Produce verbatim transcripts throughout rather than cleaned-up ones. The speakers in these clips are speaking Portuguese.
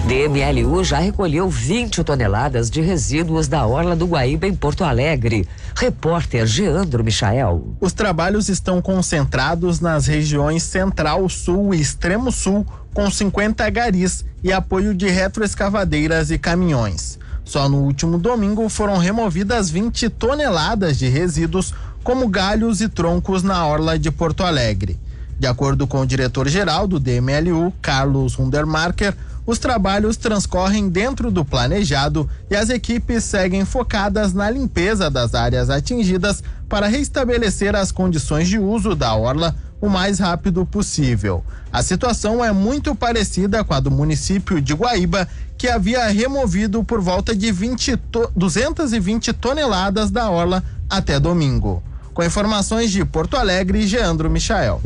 D M L U já recolheu vinte toneladas de resíduos da Orla do Guaíba em Porto Alegre. Repórter Geandro Michael. Os trabalhos estão concentrados nas regiões Central, Sul e Extremo Sul, com cinquenta garis e apoio de retroescavadeiras e caminhões. Só no último domingo foram removidas vinte toneladas de resíduos, como galhos e troncos na Orla de Porto Alegre. De acordo com o diretor-geral do D M L U, Carlos Hundermarker, os trabalhos transcorrem dentro do planejado e as equipes seguem focadas na limpeza das áreas atingidas para restabelecer as condições de uso da orla o mais rápido possível. A situação é muito parecida com a do município de Guaíba, que havia removido por volta de vinte to- duzentas e vinte toneladas da orla até domingo. Com informações de Porto Alegre, Geandro Michael.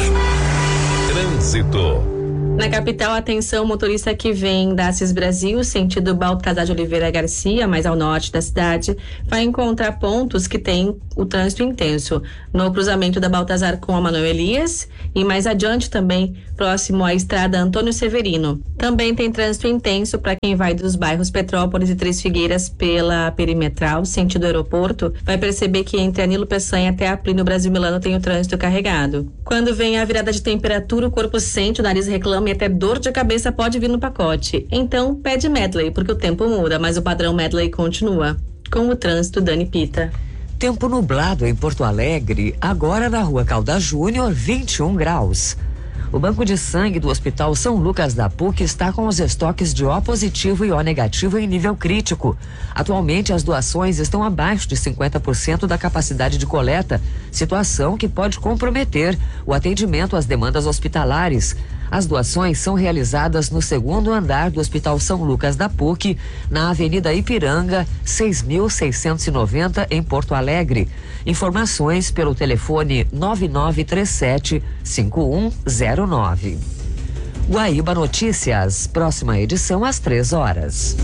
Trânsito. Na capital, atenção, motorista que vem da Assis Brasil, sentido Baltazar de Oliveira Garcia, mais ao norte da cidade, vai encontrar pontos que tem o trânsito intenso. No cruzamento da Baltazar com a Manuel Elias e mais adiante também, próximo à estrada Antônio Severino. Também tem trânsito intenso para quem vai dos bairros Petrópolis e Três Figueiras pela perimetral, sentido aeroporto. Vai perceber que entre Anilo Peçanha até a Plínio Brasil Milano tem o trânsito carregado. Quando vem a virada de temperatura, o corpo sente, o nariz reclama e até dor de cabeça pode vir no pacote. Então, pede Medley, porque o tempo muda, mas o padrão Medley continua. Com o trânsito, Dani Pita. Tempo nublado em Porto Alegre, agora na Rua Caldas Júnior, vinte e um graus. O banco de sangue do Hospital São Lucas da P U C está com os estoques de O positivo e O negativo em nível crítico. Atualmente, as doações estão abaixo de cinquenta por cento da capacidade de coleta, situação que pode comprometer o atendimento às demandas hospitalares. As doações são realizadas no segundo andar do Hospital São Lucas da P U C, na Avenida Ipiranga, seis mil seiscentos e noventa, em Porto Alegre. Informações pelo telefone nove nove três sete, cinco um zero nove. Guaíba Notícias, próxima edição às três horas.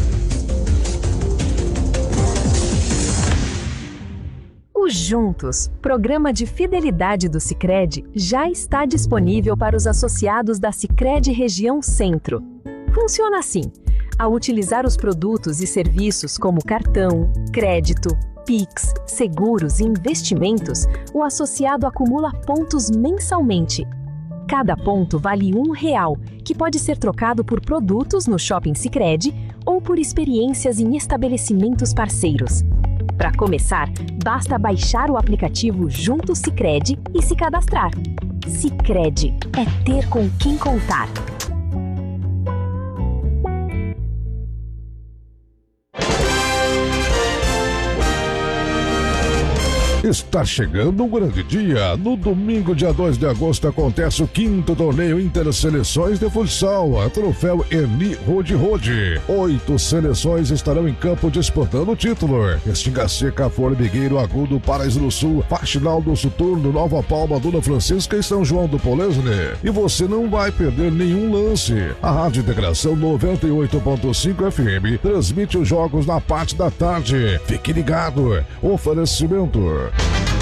O Juntos, programa de fidelidade do Sicredi, já está disponível para os associados da Sicredi Região Centro. Funciona assim: ao utilizar os produtos e serviços como cartão, crédito, Pix, seguros e investimentos, o associado acumula pontos mensalmente. Cada ponto vale um real, que pode ser trocado por produtos no Shopping Sicredi ou por experiências em estabelecimentos parceiros. Para começar, basta baixar o aplicativo Junto Sicredi e se cadastrar. Sicredi é ter com quem contar. Está chegando um grande dia. No domingo, dia dois de agosto, acontece o quinto torneio Interseleções de Futsal, a troféu Eni Rode Rode. Oito seleções estarão em campo disputando o título. Restinga Seca, Formigueiro, Agudo, Paraíso do Sul, Faxinal do Soturno, Nova Palma, Dona Francisca e São João do Polesne. E você não vai perder nenhum lance. A Rádio Integração noventa e oito ponto cinco F M transmite os jogos na parte da tarde. Fique ligado. Oferecimento.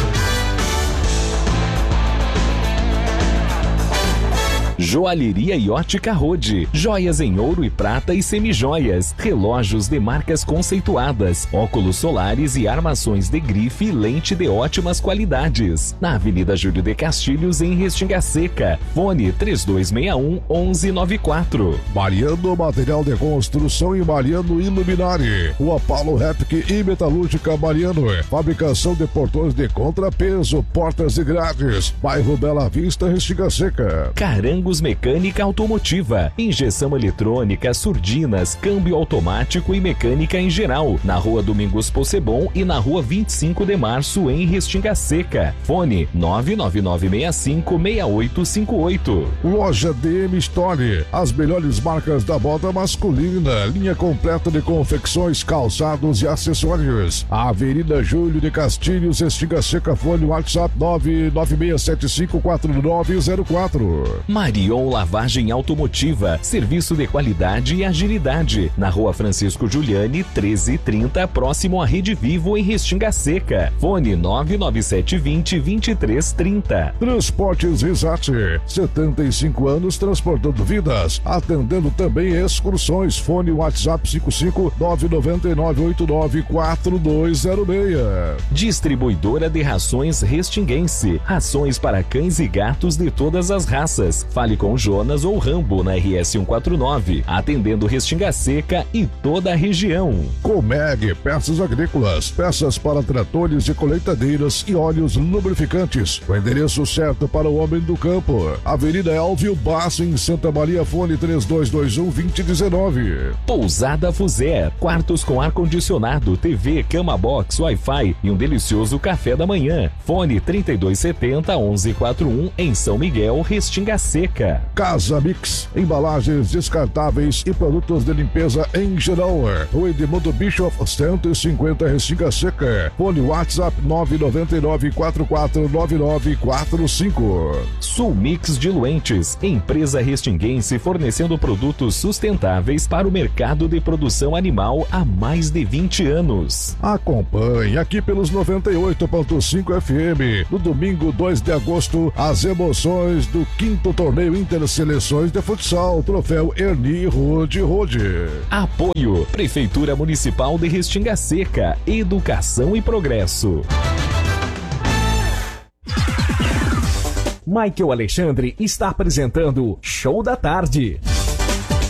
Joalheria e Ótica Rode, joias em ouro e prata e semijoias, relógios de marcas conceituadas, óculos solares e armações de grife e lente de ótimas qualidades. Na Avenida Júlio de Castilhos, em Restinga Seca. Fone três dois seis um, um um nove quatro. Mariano Material de Construção e Mariano Iluminari. Rua Paulo Repke e Metalúrgica Mariano. Fabricação de portões de contrapeso, portas e grades. Bairro Bela Vista, Restinga Seca. Carango Mecânica Automotiva, injeção eletrônica, surdinas, câmbio automático e mecânica em geral, na Rua Domingos Possebon e na Rua vinte e cinco de março, em Restinga Seca. Fone nove nove nove seis cinco, seis oito cinco oito. Loja D M Store, as melhores marcas da moda masculina, linha completa de confecções, calçados e acessórios. Avenida Júlio de Castilhos, Restinga Seca. Fone WhatsApp nove nove seis sete cinco quatro nove zero quatro. Maria Brion Lavagem Automotiva, serviço de qualidade e agilidade. Na Rua Francisco Giuliani, treze trinta, próximo à Rede Vivo, em Restinga Seca. Fone nove nove sete dois zero, dois três três zero. Transportes Risate, setenta e cinco anos transportando vidas, atendendo também excursões. Fone WhatsApp cinco cinco nove nove nove oito nove quatro dois zero seis. Distribuidora de rações Restinguense, rações para cães e gatos de todas as raças. Fale com Jonas ou Rambo na R S cento e quarenta e nove, atendendo Restinga Seca e toda a região. Comeg Peças Agrícolas, peças para tratores e colheitadeiras e óleos lubrificantes. O endereço certo para o homem do campo. Avenida Elvio Basso, em Santa Maria, fone três dois dois um, dois zero um nove. Pousada Fuser, quartos com ar-condicionado, T V, cama box, Wi-Fi e um delicioso café da manhã. Fone trinta e dois setenta, onze quarenta e um, em São Miguel, Restinga Seca. Casa Mix, embalagens descartáveis e produtos de limpeza em geral. O Edmundo Bischoff, cento e cinquenta, Restinga Seca. Fone WhatsApp nove nove nove quatro quatro nove nove quatro cinco. Sul Mix Diluentes, empresa restinguense fornecendo produtos sustentáveis para o mercado de produção animal há mais de vinte anos. Acompanhe aqui pelos noventa e oito ponto cinco F M, no domingo dois de agosto, as emoções do quinto torneio Interseleções de Futsal, troféu Erni Rode Rode. Apoio Prefeitura Municipal de Restinga Seca, Educação e Progresso. Michael Alexandre está apresentando Show da Tarde.